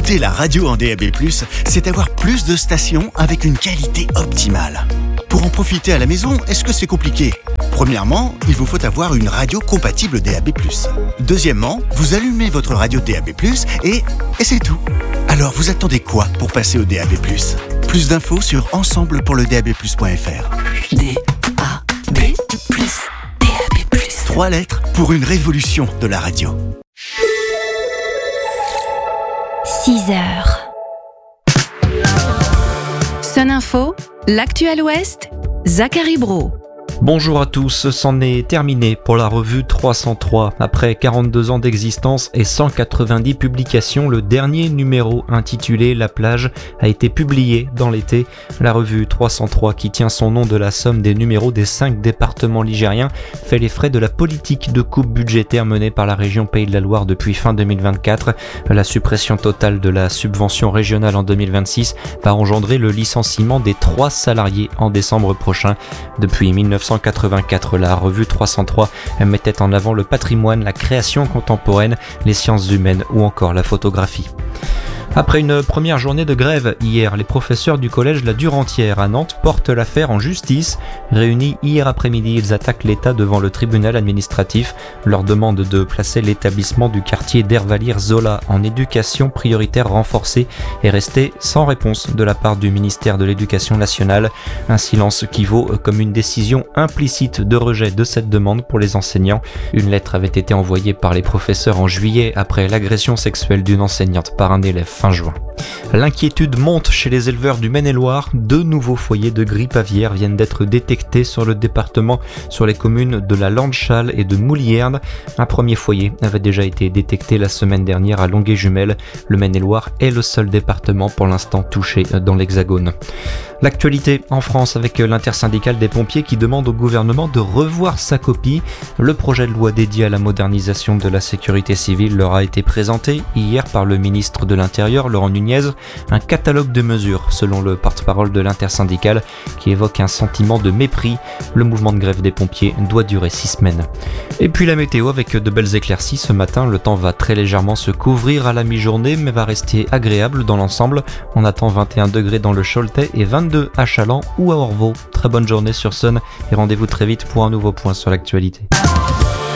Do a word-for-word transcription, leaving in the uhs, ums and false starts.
Écouter la radio en D A B plus, c'est avoir plus de stations avec une qualité optimale. Pour en profiter à la maison, est-ce que c'est compliqué ? Premièrement, il vous faut avoir une radio compatible D A B plus. Deuxièmement, vous allumez votre radio D A B plus et, et c'est tout. Alors vous attendez quoi pour passer au D A B plus ? Plus d'infos sur ensemble pour le D A B plus point F R. D A B plus, D A B plus. Trois lettres pour une révolution de la radio. six heures. Sun Info, l'actu à l'Ouest, Zachary Brault. Bonjour à tous, c'en est terminé pour la revue trois cent trois. Après quarante-deux ans d'existence et cent quatre-vingt-dix publications, le dernier numéro intitulé La plage a été publié dans l'été. La revue trois cent trois, qui tient son nom de la somme des numéros des cinq départements ligériens, fait les frais de la politique de coupe budgétaire menée par la région Pays de la Loire depuis fin deux mille vingt-quatre. La suppression totale de la subvention régionale en deux mille vingt-six va engendrer le licenciement des trois salariés en décembre prochain. Depuis mille neuf cent quatre-vingt-quatre, la revue trois cent trois mettait en avant le patrimoine, la création contemporaine, les sciences humaines ou encore la photographie. Après une première journée de grève hier, les professeurs du collège La Durantière à Nantes portent l'affaire en justice. Réunis hier après-midi, ils attaquent l'État devant le tribunal administratif. Leur demande de placer l'établissement du quartier d'Hervalire-Zola en éducation prioritaire renforcée est restée sans réponse de la part du ministère de l'Éducation nationale. Un silence qui vaut comme une décision implicite de rejet de cette demande pour les enseignants. Une lettre avait été envoyée par les professeurs en juillet après l'agression sexuelle d'une enseignante par un élève fin juin. L'inquiétude monte chez les éleveurs du Maine-et-Loire. Deux nouveaux foyers de grippe aviaire viennent d'être détectés sur le département, sur les communes de la Landchal et de Moulierne. Un premier foyer avait déjà été détecté la semaine dernière à Longué-Jumelles. Le Maine-et-Loire est le seul département pour l'instant touché dans l'Hexagone. L'actualité en France avec l'intersyndicale des pompiers qui demande au gouvernement de revoir sa copie. Le projet de loi dédié à la modernisation de la sécurité civile leur a été présenté hier par le ministre de l'Intérieur, Laurent Nunez, un catalogue de mesures selon le porte-parole de l'intersyndicale qui évoque un sentiment de mépris. Le mouvement de grève des pompiers doit durer six semaines. Et puis la météo avec de belles éclaircies ce matin. Le temps va très légèrement se couvrir à la mi-journée mais va rester agréable dans l'ensemble. On attend vingt et un degrés dans le Choletais et vingt-deux à Chaland ou à Orvaux. Très bonne journée sur Sun et rendez-vous très vite pour un nouveau point sur l'actualité.